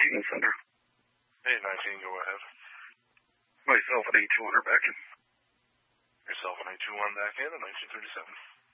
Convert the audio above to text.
19 Center. 819, go ahead. Myself at 8200 back in. Yourself an 821 back in at 1937.